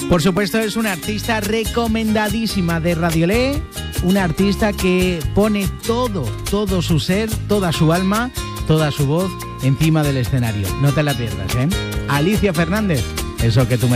Por supuesto, es una artista recomendadísima de Radiolé, una artista que pone todo su ser, toda su alma, toda su voz encima del escenario. No te la pierdas, ¿eh? Alicia Fernández, eso que tú me